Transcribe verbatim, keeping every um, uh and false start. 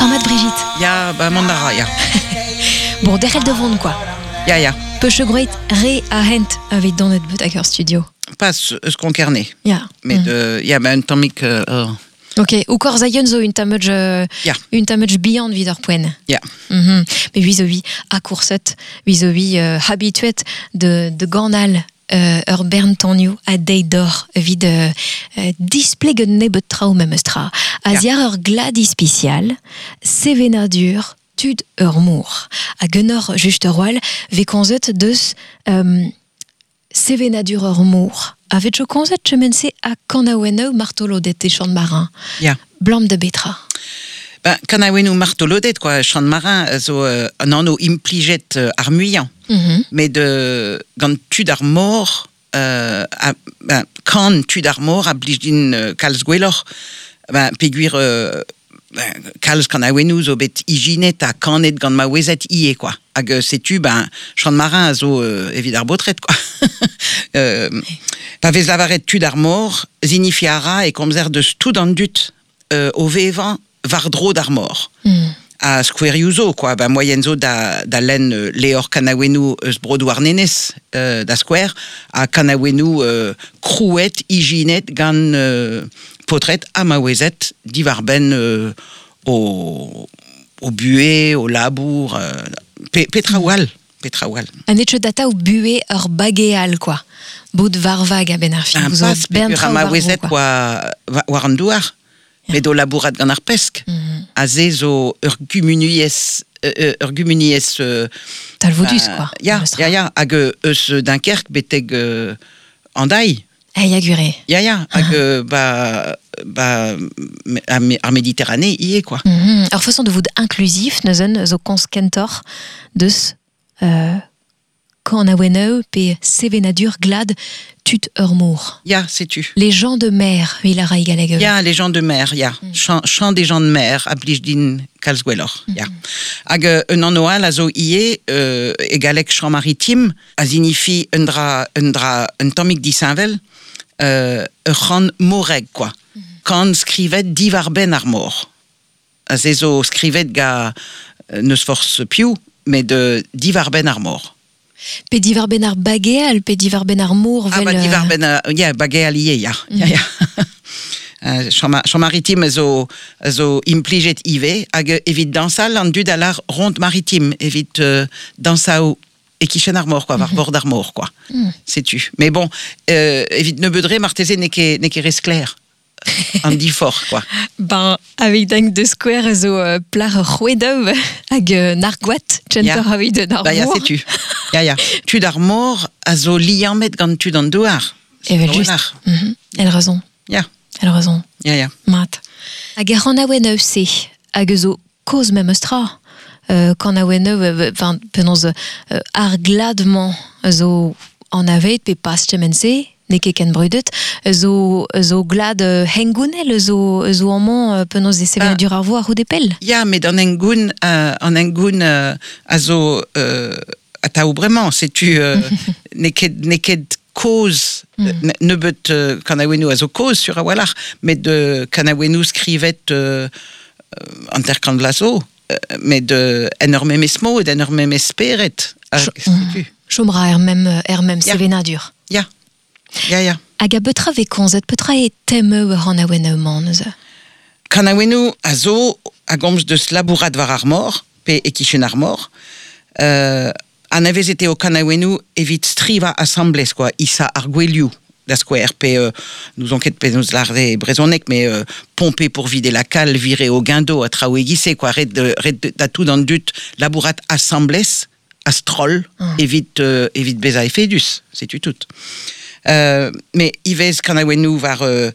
Format Brigitte. Ja, bah Mandara, ja. Bon, derrière devant quoi. Ja, ja. Peuchegroit re ahent avec dans notre Butaker Studio. Pas ce, ce qu'on carnet. Ja. Mais Mm. de, ja, bah un tomic. Uh, Ok, ou kor zaien zo une tamage, uh, Ja. une tamage beyond vidor poen. Ja. Mm-hmm. Mais vis-à-vis à courset, vis-à-vis uh, habituet de, de ganal. Uh, ur bern tanniou a deidor vid uh, uh, displeget nebet trao memestra. A ziar ur gladi spécial, sevenadur tud ur mour. A genor just roal ve konzet deus um, sevenadur ur mour. A vet jo konzet chemense a kanaweneu martolo det e chant marin. Ja. Blam de betra. Ben, quand on a eu martelodet, quoi, champ de marin, so, euh, un anneau impliget euh, armuyant. Mm-hmm. Mais de, quand tu d'armor, euh, à, ben, quand tu d'armor, à bligin euh, kalsguelor, ben, péguir, euh, ben, kals quand on a eu nous, au bet hygiénet, à canet, quand ma wezet ié, quoi. Ag, sais-tu, ben, champ de marin, zo, euh, évidemment, botret, quoi. euh, Pavez lavaret tu d'armor, zinifiara, et comme zer de tout dans le dut, euh, au vévant, Vardro d'armor. Mm. À Square Yuzo, quoi. Ben, moyenzo da, da len euh, Léor Kanawenu sbrodouar nenes euh, da Square, à Kanawenu euh, crouet, hyginet, gan euh, potret, à mawezet, divarben euh, au, au buet, au labour, euh, pe, petrawal. Petrawal. Un etche data ou bué ur bagéal, quoi. Bout varvag à benarfi. Un pas, pégur à mawezet, quoi, warandouar. Mais do labourat gant ar pesk. Mm-hmm. A ze zo ur gumuniez, uh, ur gumuniez... Uh, Talvodus, uh, quoi. Ya, ya, ya. Hag eus Dunkerque beteg uh, andai. Eh, ya gure. Ya, ya. Hag uh-huh. ba, ba, ar Méditerranée, y est, quoi. Mm-hmm. Alors, façon de vous inclusif, neuzen zo konskentor deus... Euh, quand on a weneu, pe sevenadur glad tut ur mour. Ya, sais-tu. Les gens de mer, il a raigalegeu. Ya, les gens de mer, ya. Mm. Chant, chant des gens de mer, a blijdin kalsguelor, ya. Mm-hmm. Hag un annoal a zo ie, euh, egalek chant maritime, a signifi un dra, un dra, un tomik di Saint-Vel, euh, ur chant moreg, quoi. Mm-hmm. Quand scrivet divarben ar mor. A ze zo scrivet ga euh, neus force piou, mais de divarben ar mor. Pe divar benar bagéal, pe divar benar mour vel... Ah, bah, divar benar... Ja, bagéal ie, ja. Ja, ja. Champ maritime zo, zo impliget ive, hag evit dansal an dud alar rond maritime, evit uh, dansao ekichen ar mor, quoi, var bord ar mor, quoi. Mm. Sais-tu. Mais bon, euh, evit ne beudre marteze ne ket ne ket res clair. On dit fort, quoi. Ben, avec dingue de square, zo uh, plar rouedov, hag uh, narguat, tchenter yeah. Havi de narmour. Bah, ya, sais-tu. Ya, ya. Tu d'armor, a zo liant met gant tu dans douar. Et ben, juste. Mm-hmm. Elle a raison. Ya. Elle a raison. Ya, ya. Mat. Hag ar an aweneu se, hag zo koz mem eustra. Euh, quand aweneu, enfin, penons, euh, ar gladement, zo an avet, pe pas chemense, ne ket ken brudet, zo, zo glad uh, hengounel, zo, zo amant uh, penaos e seven dur ar vo ar houdepel. Ya, mais dans hengoun, uh, en hengoun, uh, a zo, uh, a taou bremañ, sais-tu, uh, ne ket, ne ket cause, mm. ne, ne beut uh, kanawenu a zo cause sur a walar, mais de kanawenu skrivet uh, uh, anterkant lazo, uh, mais de enorme mesmo et d'enorme esperet. Uh, mm. Chomra er mem, er mem yeah. Sevena dur. Ya. Ya, ya. Hag a betra ve konzet, petra e teme ur an aweneu manz. Kanawenu a zo a gomz deus labourat var ar mor, pe ekichen ar mor, euh, an avez ete o kanawenu evit striva assemblez, quoi, isa ar gweliou da square, pe euh, nous on ket pe nous larde brezonek, mais euh, pomper pour vider la cale, virer au guindo, a traou egisse, quoi, red, red da tout dans le dut, labourat assemblez, astrol, mm. evit, euh, evit beza efedus, sais-tu tout. Euh, mais Yves Kanawenu var euh,